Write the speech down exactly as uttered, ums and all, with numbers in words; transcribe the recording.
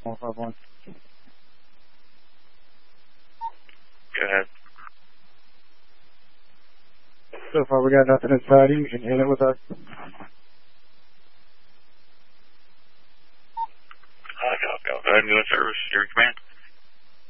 one five one. Go ahead. So far, we got nothing inside you. You can hit it with us. Uh, go, go. Go ahead and go in service. You're in command.